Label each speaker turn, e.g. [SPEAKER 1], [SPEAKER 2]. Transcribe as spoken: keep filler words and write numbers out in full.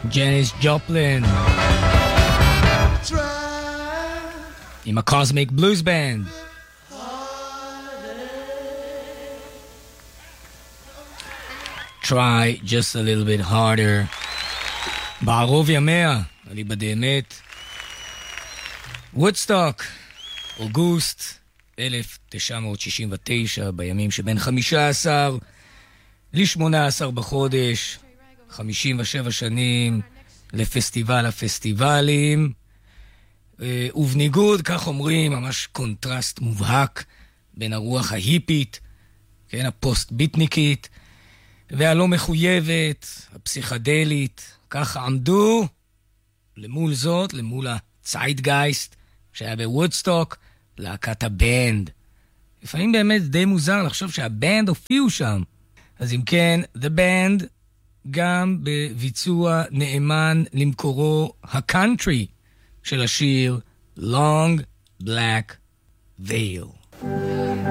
[SPEAKER 1] ג'ניס ג'ופלין עם הקוסמיק בלוז בנד. Try just a little bit harder. בערוב ימיה, אני בדמת. וודסטוק, אוגוסט אלף תשע מאות שישים ותשע, בימים שבין חמישה עשר ל-שמונה עשר בחודש, חמישים ושבע שנים לפסטיבל הפסטיבלים, ובניגוד, כך אומרים, ממש קונטרסט מובהק בין הרוח ההיפית, כן, הפוסט-ביטניקית, והלא מחויבת, הפסיכדלית, ככה עמדו למול זאת, למול הציידגייסט שהיה בוודסטוק, להקת הבנד. לפעמים באמת די מוזר לחשוב שהבנד הופיעו שם. אז אם כן, The Band, גם בביצוע נאמן למקורו הקאנטרי של השיר Long Black Veil.